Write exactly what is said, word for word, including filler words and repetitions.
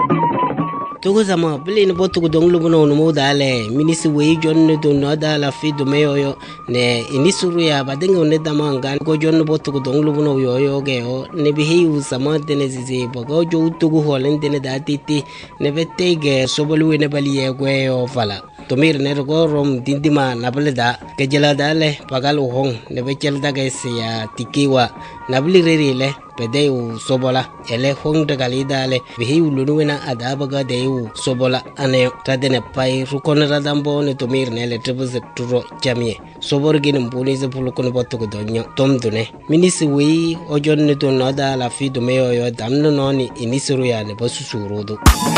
Tugu sama bili ni botu ku donglu bono no dale minisi wei jonne do no dala fi do meyo ne inisuru ya badenga ne damanga go jonne botu ku donglu bono yo yo ge o ne bihi u sama dene zizi bogo jo tugu holen dene datiti ne bette ge sobolu ne bali ye go yo fala tomir ne go rom dindima nableda ke jela dale pagal hong ne bechel daga sia tikiwa nabli rerile pede u sobola ele hong daga lidale bihi u lunuena adabaga de u sobola ane tadene pai rukon radambo ne tomir ne le trebuse turo jamie sobor gin mbuni ze pulukon botu ko donyo tom dune minisi wi ojon ne to nada la fi do meyo yo damno noni inisuru ya ne basu surudo